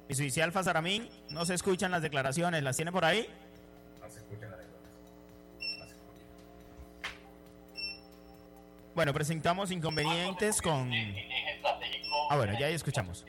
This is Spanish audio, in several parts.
Viceoficial Fazaramín, no se escuchan las declaraciones, ¿las tiene por ahí? No se escuchan las declaraciones. No se escuchan. Bueno, presentamos inconvenientes con... bueno, ya ahí escuchamos.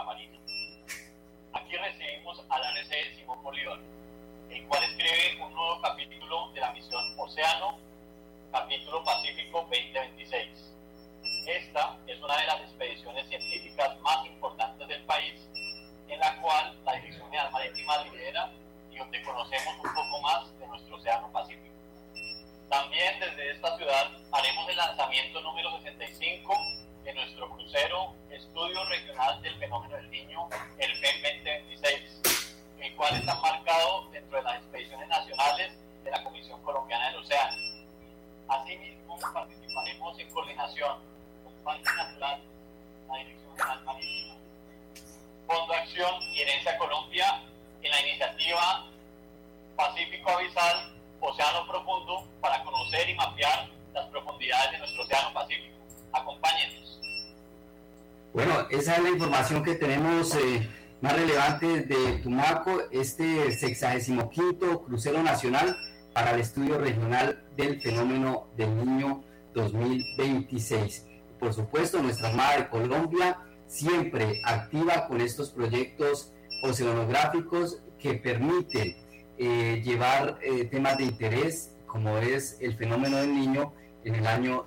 Aquí recibimos al RC Simón Bolívar, el cual escribe un nuevo capítulo de la misión Océano, capítulo Pacífico 2026. Esta es una de las expediciones científicas más importantes del país, en la cual la Dirección General Marítima lidera y donde conocemos un poco más de nuestro Océano Pacífico. También desde esta ciudad haremos el lanzamiento número 65 de nuestro crucero Estudio Regional del Fenómeno del Niño, el FEM 2026, el cual está marcado dentro de las expediciones nacionales de la Comisión Colombiana del Océano. Asimismo, participaremos en coordinación con Parque Natural, la Dirección General Marítima, Fondo Acción y Herencia Colombia en la iniciativa Pacífico Abisal, Océano Profundo, para conocer y mapear las profundidades de nuestro Océano Pacífico. Acompáñenos. Bueno, esa es la información que tenemos más relevante de Tumaco, este 65º crucero nacional para el estudio regional del fenómeno del Niño 2026. Por supuesto, nuestra Armada de Colombia siempre activa con estos proyectos oceanográficos que permiten llevar temas de interés como es el fenómeno del Niño en el año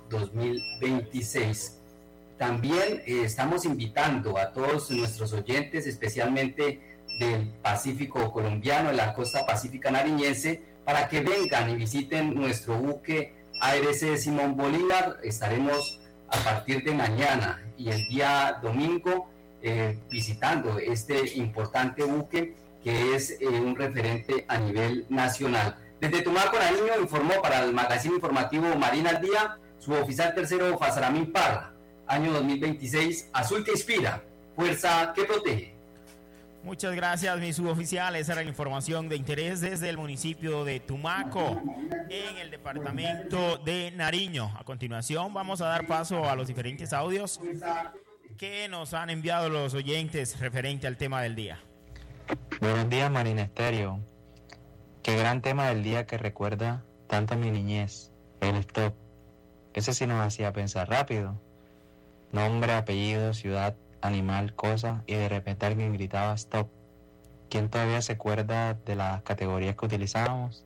2026. También estamos invitando a todos nuestros oyentes, especialmente del Pacífico colombiano, de la costa pacífica nariñense, para que vengan y visiten nuestro buque ARC Simón Bolívar. Estaremos a partir de mañana y el día domingo visitando este importante buque que es un referente a nivel nacional. Desde Tumaco, Nariño, informó para el magazine informativo Marina al Día, suboficial tercero Fazaramín Parra. Año 2026, azul que inspira, fuerza que protege. Muchas gracias, mi suboficial. Esa era la información de interés desde el municipio de Tumaco, en el departamento de Nariño. A continuación vamos a dar paso a los diferentes audios que nos han enviado los oyentes referente al tema del día. Buenos días, Marina Estéreo. Qué gran tema del día que recuerda tanto a mi niñez, el stop. Ese sí nos hacía pensar rápido. Nombre, apellido, ciudad, animal, cosa, y de repente alguien gritaba stop. ¿Quién todavía se acuerda de las categorías que utilizábamos?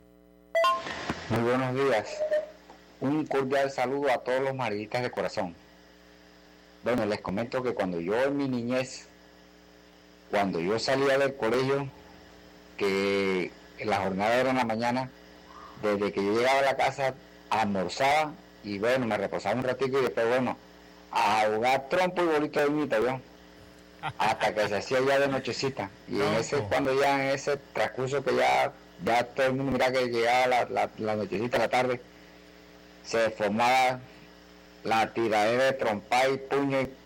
Muy buenos días. Un cordial saludo a todos los marinistas de corazón. Bueno, les comento que cuando yo en mi niñez, cuando yo salía del colegio, que la jornada era en la mañana, desde que yo llegaba a la casa, almorzaba y bueno, me reposaba un ratito y después, bueno, a jugar trompo y bolito de mitad yo, hasta que se hacía ya de nochecita. Y en ese, cuando ya en ese transcurso que ya todo el mundo mira que llegaba la nochecita, la tarde, se formaba la tiradera de trompa y puño y